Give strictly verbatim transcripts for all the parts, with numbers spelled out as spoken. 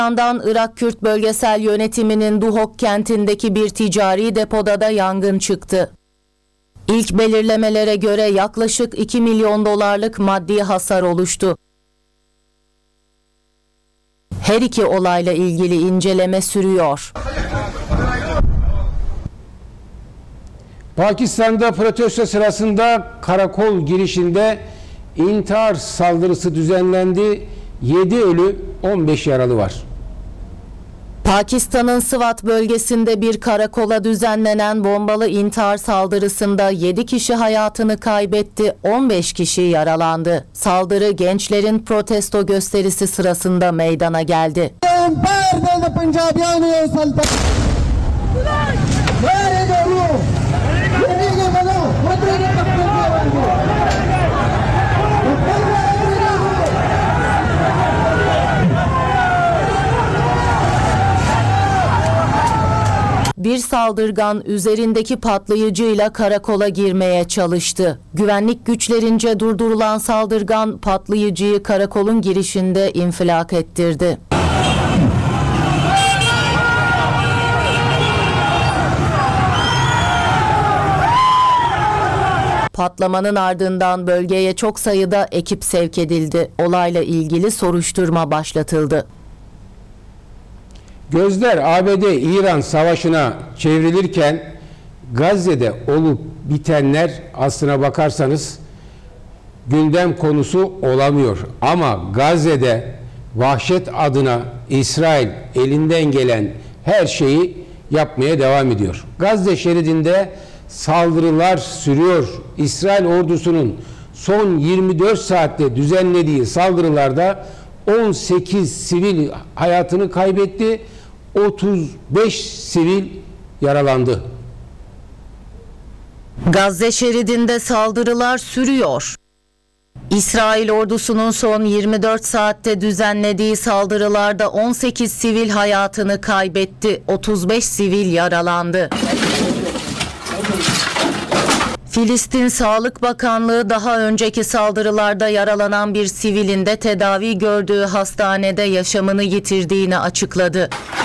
Yandan Irak Kürt Bölgesel Yönetimi'nin Duhok kentindeki bir ticari depoda da yangın çıktı. İlk belirlemelere göre yaklaşık iki milyon dolarlık maddi hasar oluştu. Her iki olayla ilgili inceleme sürüyor. Pakistan'da protesto sırasında karakol girişinde intihar saldırısı düzenlendi. yedi ölü, on beş yaralı var. Pakistan'ın Sıvat bölgesinde bir karakola düzenlenen bombalı intihar saldırısında yedi kişi hayatını kaybetti, on beş kişi yaralandı. Saldırı gençlerin protesto gösterisi sırasında meydana geldi. Bir saldırgan üzerindeki patlayıcıyla karakola girmeye çalıştı. Güvenlik güçlerince durdurulan saldırgan patlayıcıyı karakolun girişinde infilak ettirdi. Patlamanın ardından bölgeye çok sayıda ekip sevk edildi. Olayla ilgili soruşturma başlatıldı. Gözler A B D-İran savaşına çevrilirken Gazze'de olup bitenler aslına bakarsanız gündem konusu olamıyor. Ama Gazze'de vahşet adına İsrail elinden gelen her şeyi yapmaya devam ediyor. Gazze şeridinde saldırılar sürüyor. İsrail ordusunun son yirmi dört saatte düzenlediği saldırılarda on sekiz sivil hayatını kaybetti, otuz beş sivil yaralandı. Gazze şeridinde saldırılar sürüyor. İsrail ordusunun son yirmi dört saatte düzenlediği saldırılarda on sekiz sivil hayatını kaybetti, otuz beş sivil yaralandı. Filistin Sağlık Bakanlığı daha önceki saldırılarda yaralanan bir sivilin de tedavi gördüğü hastanede yaşamını yitirdiğini açıkladı.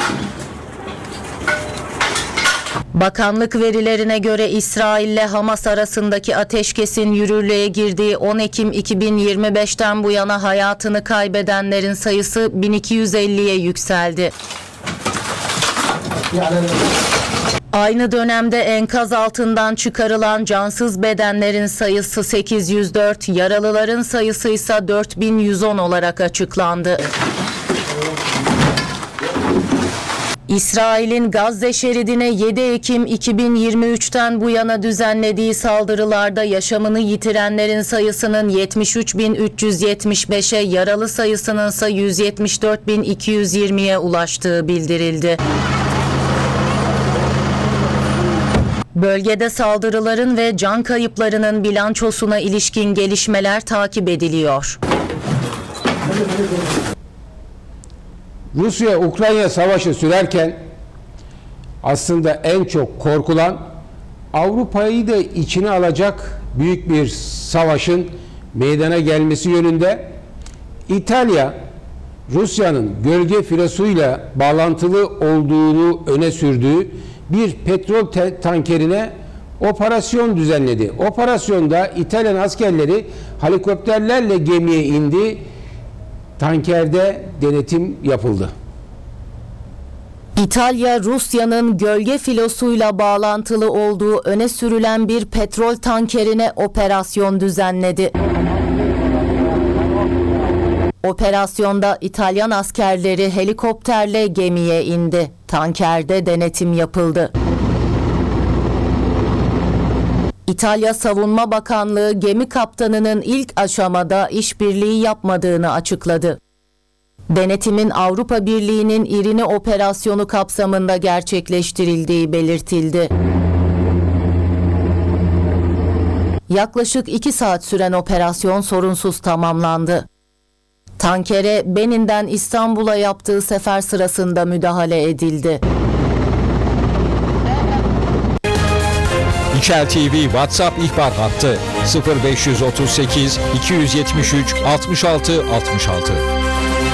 Bakanlık verilerine göre İsrail ile Hamas arasındaki ateşkesin yürürlüğe girdiği on Ekim iki bin yirmi beşten bu yana hayatını kaybedenlerin sayısı bin iki yüz elliye yükseldi. Aynı dönemde enkaz altından çıkarılan cansız bedenlerin sayısı sekiz yüz dört, yaralıların sayısı ise dört bin yüz on olarak açıklandı. İsrail'in Gazze şeridine yedi Ekim iki bin yirmi üçten bu yana düzenlediği saldırılarda yaşamını yitirenlerin sayısının yetmiş üç bin üç yüz yetmiş beşe, yaralı sayısının ise yüz yetmiş dört bin iki yüz yirmiye ulaştığı bildirildi. Bölgede saldırıların ve can kayıplarının bilançosuna ilişkin gelişmeler takip ediliyor. Rusya-Ukrayna savaşı sürerken aslında en çok korkulan Avrupa'yı da içine alacak büyük bir savaşın meydana gelmesi yönünde. İtalya, Rusya'nın gölge filosuyla bağlantılı olduğunu öne sürdüğü bir petrol tankerine operasyon düzenledi. Operasyonda İtalyan askerleri helikopterlerle gemiye indi. Tankerde denetim yapıldı. İtalya, Rusya'nın gölge filosuyla bağlantılı olduğu öne sürülen bir petrol tankerine operasyon düzenledi. Operasyonda İtalyan askerleri helikopterle gemiye indi. Tankerde denetim yapıldı. İtalya Savunma Bakanlığı gemi kaptanının ilk aşamada işbirliği yapmadığını açıkladı. Denetimin Avrupa Birliği'nin İrini operasyonu kapsamında gerçekleştirildiği belirtildi. Yaklaşık iki saat süren operasyon sorunsuz tamamlandı. Tankere Benin'den İstanbul'a yaptığı sefer sırasında müdahale edildi. İçel T V WhatsApp ihbar hattı sıfır beş otuz sekiz iki yüz yetmiş üç altmış altı altmış altı.